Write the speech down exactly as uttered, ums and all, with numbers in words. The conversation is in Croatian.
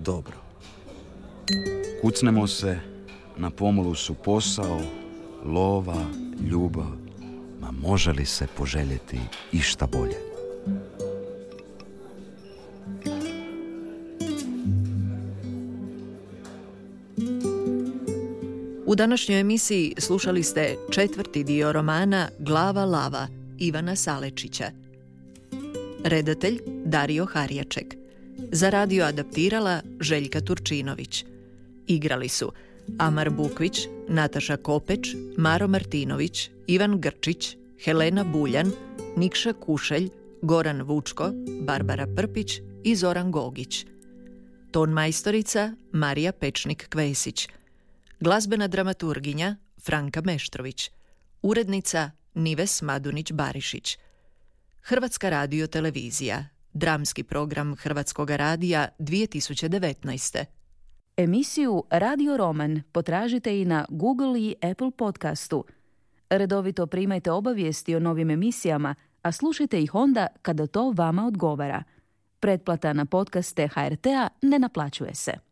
dobro. Kucnemo se, na pomolu su posao, lova, ljubav, ma može li se poželjeti išta bolje? U današnjoj emisiji slušali ste četvrti dio romana Glava lava Ivana Salečića. Redatelj Dario Harjaček. Za radio adaptirala Željka Turčinović. Igrali su Amar Bukvić, Nataša Kopeć, Maro Martinović, Ivan Grčić, Helena Buljan, Nikša Kušelj, Goran Vučko, Barbara Prpić i Zoran Gogić. Ton majstorica Marija Pečnik-Kvesić. Glazbena dramaturginja Franka Meštrović. Urednica Nives Madunić-Barišić. Hrvatska radiotelevizija. Dramski program Hrvatskog radija dvije tisuće devetnaeste. Emisiju Radio Roman potražite i na Google i Apple podcastu. Redovito primajte obavijesti o novim emisijama, a slušajte ih onda kada to vama odgovara. Pretplata na podcaste H R T-a ne naplaćuje se.